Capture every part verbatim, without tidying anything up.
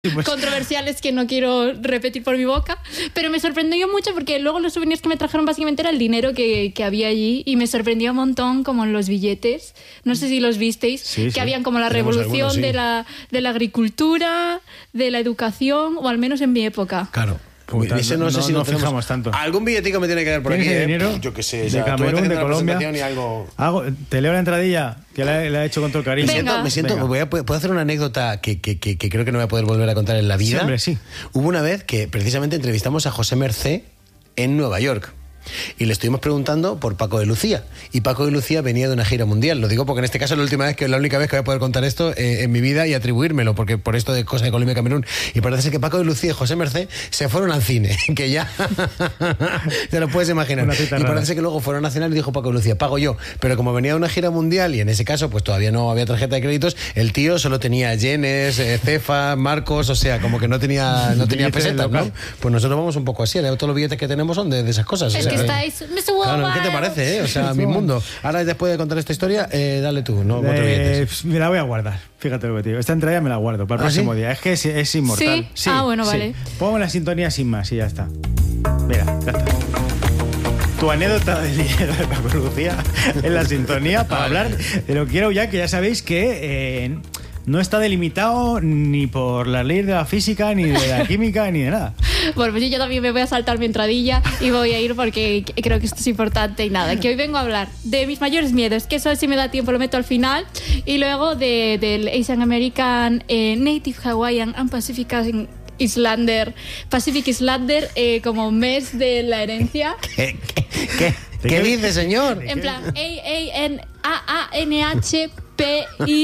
pues... controversiales que no quiero repetir por mi boca, pero me sorprendió mucho porque luego los souvenirs que me trajeron básicamente era el dinero que, que había allí y me sorprendió un montón como en los billetes, no sé si los visteis, sí, que sí. habían como la Tenemos revolución algunos, sí. de, la, de la agricultura, de la educación, o al menos en mi época. Claro. Puta, Ese no, no, sé si no nos tenemos fijamos tanto. Algún billetico me tiene que dar por aquí. ¿Tienes ese ¿eh? dinero? Yo qué sé. De O sea, Camerún, de la Colombia. presentación y algo... Hago, te leo la entradilla, que la, la he hecho con todo el cariño. Me siento, me siento voy a, puedo hacer una anécdota que, que, que, que creo que no voy a poder volver a contar en la vida. Sí, hombre, sí. Hubo una vez que precisamente entrevistamos a José Mercé en Nueva York. Y le estuvimos preguntando por Paco de Lucía. Y Paco de Lucía venía de una gira mundial. Lo digo porque en este caso es la última vez que la única vez que voy a poder contar esto eh, en mi vida y atribuírmelo, porque por esto de cosas de Colombia y Camerún. Y parece ser que Paco de Lucía y José Mercé se fueron al cine, que ya te lo puedes imaginar. Y rara. parece que luego fueron a cenar y dijo Paco de Lucía, pago yo. Pero como venía de una gira mundial y en ese caso pues todavía no había tarjeta de créditos, el tío solo tenía yenes, eh, cefas, marcos, o sea, como que no tenía, no tenía pesetas, ¿no? Pues nosotros vamos un poco así, ¿eh? Todos los billetes que tenemos son de, de esas cosas. Es o sea, que estáis... Claro, ¿qué te parece, eh? O sea, mi mundo. Ahora, después de contar esta historia, eh, dale tú, ¿no? Cuatro Eh, billetes. me la voy a guardar, fíjate lo que te digo. Esta entrada me la guardo para el ¿Ah, próximo sí? día. Es que es, es inmortal. ¿Sí? Ah, bueno, vale. Pongo la sintonía sin más y ya está. Mira, ya está. Tu anécdota del dinero de Paco Lucía en la sintonía para hablar de lo que quiero ya, que ya sabéis que eh, no está delimitado ni por las leyes de la física, ni de la química, ni de nada. Bueno, pues yo también me voy a saltar mi entradilla y voy a ir porque creo que esto es importante y nada, que hoy vengo a hablar de mis mayores miedos, que eso si me da tiempo lo meto al final, y luego de, del Asian American, eh, Native Hawaiian and Pacific Islander, Pacific Islander eh, como mes de la herencia. ¿Qué, qué, qué, ¿qué dice, señor? En plan, A A N H P I,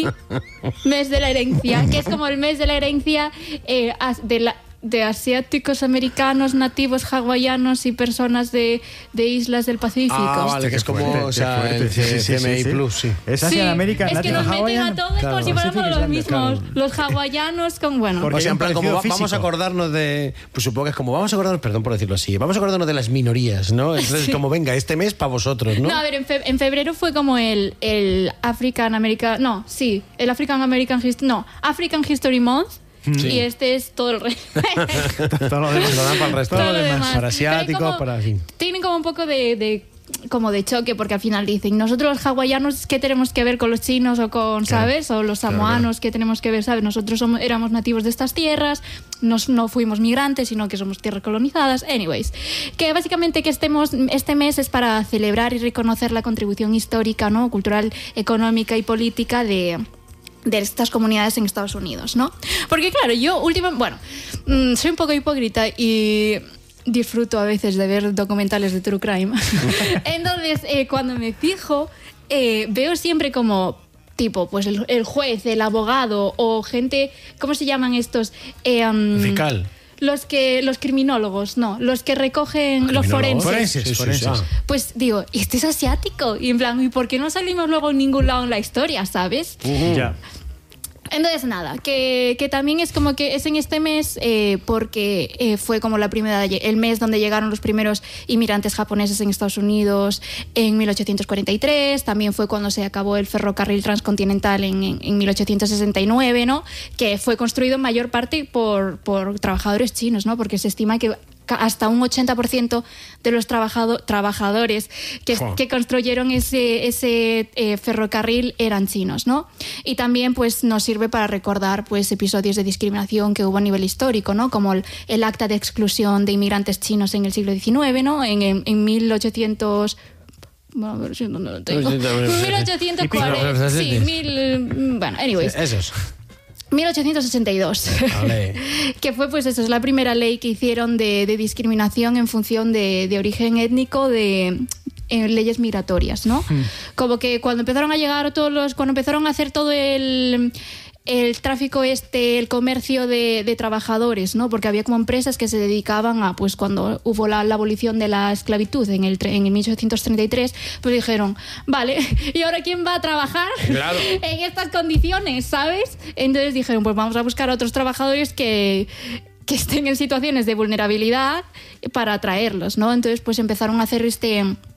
mes de la herencia, que es como el mes de la herencia eh, de la... de asiáticos, americanos, nativos, hawaianos y personas de, de islas del Pacífico. Ah, vale, que es como, fuerte, o sea, fuerte. el Sí, sí, sí, C M I sí. Plus, sí. Es Sí, Asian American, es que nos Native meten a Hawaiian, todos claro, como si fuéramos Pacific los Islander, mismos. claro. Los hawaianos con, bueno... Porque O sea, hay en un plan, como va- parecido vamos a físico. acordarnos de... Pues supongo que es como, vamos a acordarnos, perdón por decirlo así, vamos a acordarnos de las minorías, ¿no? Entonces, Sí. como, venga, este mes para vosotros, ¿no? No, a ver, en, fe- en febrero fue como el, el African American... No, sí, el African American History... No, African History Month. Sí. Y este es todo el resto. Todo lo demás. Lo dan para el resto. Todo lo demás. Para Pero hay asiáticos, como- para... Sí. Tienen como un poco de, de como de choque, porque al final dicen, nosotros los hawaianos, ¿qué tenemos que ver con los chinos o con, Claro. ¿sabes? O los Claro, samoanos, claro. ¿qué tenemos que ver, ¿sabes? Nosotros somos, éramos nativos de estas tierras, nos, no fuimos migrantes, sino que somos tierras colonizadas. Anyways, que básicamente que estemos, este mes es para celebrar y reconocer la contribución histórica, ¿no? Cultural, económica y política de... de estas comunidades en Estados Unidos, ¿no? Porque claro, yo últimamente, bueno, mmm, soy un poco hipócrita y disfruto a veces de ver documentales de true crime. Entonces, eh, cuando me fijo, eh, veo siempre como tipo, pues el, el juez, el abogado o gente, ¿cómo se llaman estos? Eh, um, Fiscal. Los que, los criminólogos, no, los que recogen los ¿Criminólogos? forenses. Forenses, Sí, sí, forenses. sí. Pues digo, este es asiático. Y en plan, ¿y por qué no salimos luego en ningún lado en la historia, sabes? Ya. Entonces, nada, que, que también es como que es en este mes eh, porque eh, fue como la primera, el mes donde llegaron los primeros inmigrantes japoneses en Estados Unidos en mil ochocientos cuarenta y tres, también fue cuando se acabó el ferrocarril transcontinental en, en, en mil ochocientos sesenta y nueve, ¿no? Que fue construido en mayor parte por, por trabajadores chinos, ¿no? Porque se estima que hasta un ochenta por ciento de los trabajado, trabajadores que, Jo. que construyeron ese, ese eh, ferrocarril eran chinos, ¿no? Y también pues nos sirve para recordar pues episodios de discriminación que hubo a nivel histórico, ¿no? Como el, el acta de exclusión de inmigrantes chinos en el siglo diecinueve, ¿no? En, en, en mil ochocientos... Bueno, a ver si dónde lo tengo. mil ochocientos cuarenta, sí, mil... Bueno, anyways. Esos. mil ochocientos sesenta y dos. Vale. Que fue, pues eso, es la primera ley que hicieron de, de discriminación en función de, de origen étnico de eh, leyes migratorias, ¿no? Mm. Como que cuando empezaron a llegar todos los... Cuando empezaron a hacer todo el... el tráfico este, el comercio de, de trabajadores, ¿no? Porque había como empresas que se dedicaban a, pues cuando hubo la, la abolición de la esclavitud en el, en el mil ochocientos treinta y tres, pues dijeron, vale, ¿y ahora quién va a trabajar Claro. en estas condiciones, ¿sabes? Entonces dijeron, pues vamos a buscar a otros trabajadores que... que estén en situaciones de vulnerabilidad para atraerlos, ¿no? Entonces, pues empezaron a hacer este...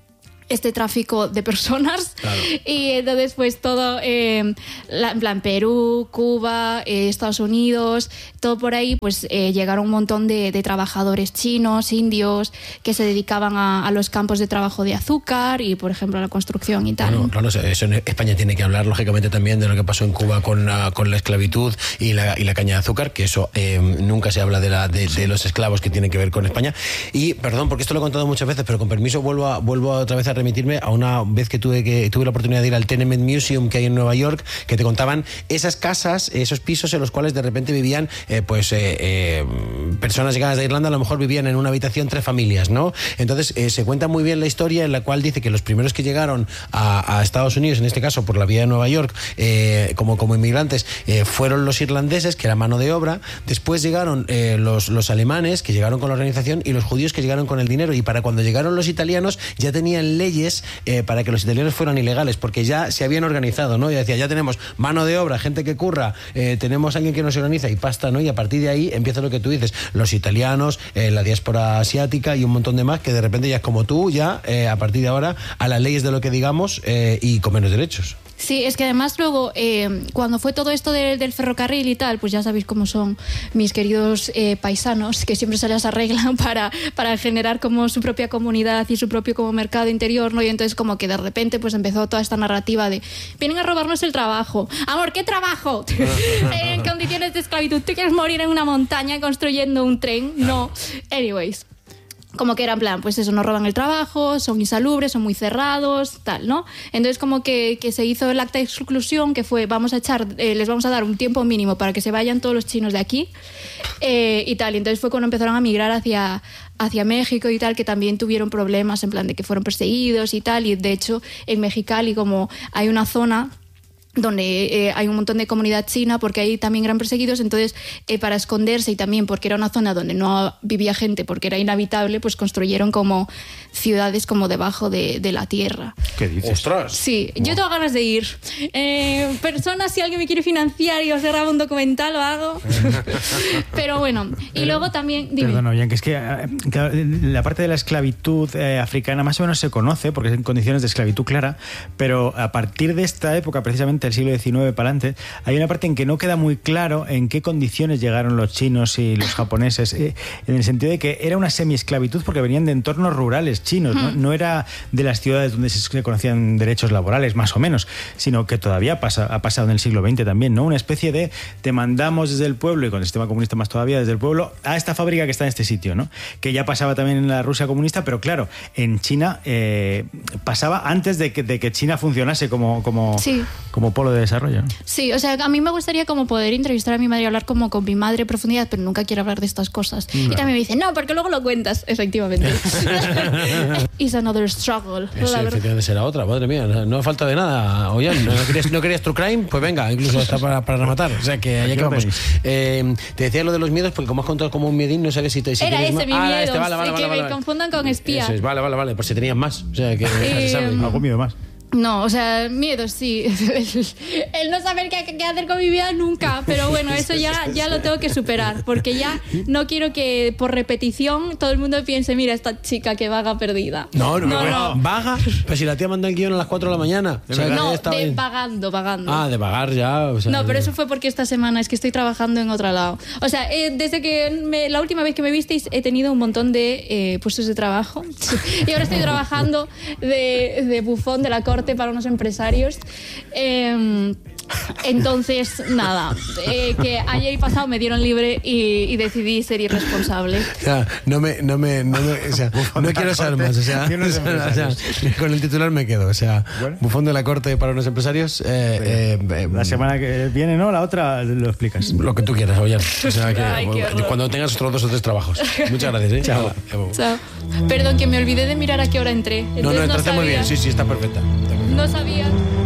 este tráfico de personas. Claro. Y entonces pues todo, eh, la, en plan Perú, Cuba, eh, Estados Unidos, todo por ahí, pues eh, llegaron un montón de, de trabajadores chinos, indios, que se dedicaban a, a los campos de trabajo de azúcar y, por ejemplo, a la construcción y tal. Bueno, claro, eso en España tiene que hablar, lógicamente, también de lo que pasó en Cuba con, uh, con la esclavitud y la, y la caña de azúcar, que eso eh, nunca se habla de, la, de, de los esclavos, que tiene que ver con España. Y, perdón, porque esto lo he contado muchas veces, pero con permiso vuelvo, a, vuelvo otra vez a remitirme a una vez que tuve, que tuve la oportunidad de ir al Tenement Museum que hay en Nueva York, que te contaban esas casas, esos pisos en los cuales de repente vivían eh, pues eh, eh, personas llegadas de Irlanda, a lo mejor vivían en una habitación tres familias, ¿no? Entonces eh, se cuenta muy bien la historia en la cual dice que los primeros que llegaron a, a Estados Unidos, en este caso por la vía de Nueva York, eh, como, como inmigrantes, eh, fueron los irlandeses, que era mano de obra. Después llegaron eh, los, los alemanes, que llegaron con la organización, y los judíos, que llegaron con el dinero. Y para cuando llegaron los italianos ya tenían leyes eh, para que los italianos fueran ilegales, porque ya se habían organizado, ¿no? Y decía, ya tenemos mano de obra, gente que curra, eh, tenemos alguien que nos organiza y pasta, ¿no? Y a partir de ahí empieza lo que tú dices, los italianos, eh, la diáspora asiática y un montón de más, que de repente ya es como tú, ya eh, a partir de ahora a las leyes de lo que digamos eh, y con menos derechos. Sí, es que además luego, eh, cuando fue todo esto de, del ferrocarril y tal, pues ya sabéis cómo son mis queridos eh, paisanos, que siempre se las arreglan para, para generar como su propia comunidad y su propio como mercado interior, ¿no? Y entonces como que de repente pues empezó toda esta narrativa de vienen a robarnos el trabajo. Amor, ¿qué trabajo? En condiciones de esclavitud. ¿Tú quieres morir en una montaña construyendo un tren? No. Anyways. Como que era en plan, pues eso, nos roban el trabajo, son insalubres, son muy cerrados, tal, ¿no? Entonces como que, que se hizo el acta de exclusión, que fue, vamos a echar, eh, les vamos a dar un tiempo mínimo para que se vayan todos los chinos de aquí eh, y tal. Y entonces fue cuando empezaron a migrar hacia, hacia México y tal, que también tuvieron problemas en plan de que fueron perseguidos y tal. Y de hecho en Mexicali, como hay una zona donde eh, hay un montón de comunidad china, porque ahí también eran perseguidos, entonces eh, para esconderse y también porque era una zona donde no vivía gente, porque era inhabitable, pues construyeron como ciudades como debajo de, de la tierra. ¿Qué dices? ¡Ostras! Sí, yo tengo ganas de ir. Eh, personas, si alguien me quiere financiar y os graba un documental, lo hago. Pero bueno, y Pero, luego también... Dime. Perdona, Bianca, es que eh, claro, la parte de la esclavitud eh, africana más o menos se conoce, porque es en condiciones de esclavitud clara, pero a partir de esta época, precisamente el siglo diecinueve para adelante, hay una parte en que no queda muy claro en qué condiciones llegaron los chinos y los japoneses, eh, en el sentido de que era una semi-esclavitud porque venían de entornos rurales chinos, ¿no? No era de las ciudades donde se conocían derechos laborales, más o menos, sino que todavía pasa, ha pasado en el siglo veinte también, ¿no? Una especie de te mandamos desde el pueblo, y con el sistema comunista más todavía, desde el pueblo a esta fábrica que está en este sitio, ¿no? Que ya pasaba también en la Rusia comunista, pero claro, en China eh, pasaba antes de que, de que China funcionase como, como, Sí. como polo de desarrollo, ¿no? Sí, o sea, a mí me gustaría como poder entrevistar a mi madre y hablar como con mi madre en profundidad, pero nunca quiero hablar de estas cosas. No. Y también me dice, no, porque luego lo cuentas. Efectivamente. It's another struggle. Eso, la verdad. efectivamente será otra, madre mía, no, no falta de nada. Oye, ¿no querías, no querías True Crime? Pues venga, incluso está para, para rematar. O sea, que allá que vamos. Eh, te decía lo de los miedos, porque como has contado como un miedín, no sabes si te si Era tienes ese más. mi Ah, miedo, este, vale, vale, que vale, me vale. confundan con espía. Eso es, vale, vale, vale, por si tenías más. O sea, que Eh, se sabe. Algún miedo más. No, o sea, miedo sí. El, el no saber qué, qué hacer con mi vida nunca. Pero bueno, eso ya, ya lo tengo que superar. Porque ya no quiero que por repetición todo el mundo piense, mira, esta chica que vaga perdida. No, no, no. no. no. Vaga. Pero si la tía manda el guión a las cuatro de la mañana. O sea, que No, ya estaba de bien. vagando, vagando. Ah, de vagar ya. O sea, No, pero de- eso fue porque esta semana es que estoy trabajando en otro lado. O sea, eh, desde que me- la última vez que me visteis he tenido un montón de eh, puestos de trabajo. Y ahora estoy trabajando de, de bufón de la corte para unos empresarios. Eh, entonces, nada, eh, que ayer y pasado me dieron libre y, y decidí ser irresponsable. O sea, no me, no me, no me, o sea, no quiero saber más, o sea, Y unos o sea, empresarios. con el titular me quedo, o sea, Bueno. bufón de la corte para unos empresarios, eh, eh, eh, La semana que viene, ¿no? La otra lo explicas. lo que tú quieras, Ollán. O sea, que Ay, qué horror. cuando tengas otros dos o tres trabajos. Muchas gracias, ¿eh? Chao. Chao. Chao. Perdón, que me olvidé de mirar a qué hora entré. No, no, Entonces entraste muy sabía- bien, sí, sí, está perfecta. No sabía.